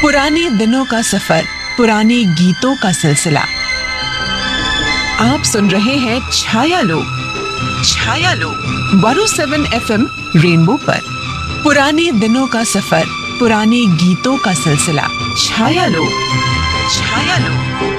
पुराने दिनों का सफर, पुराने गीतों का सिलसिला। आप सुन रहे हैं छायालोक 107 FM रेनबो पर। पुराने दिनों का सफर, पुराने गीतों का सिलसिला। छायालोक।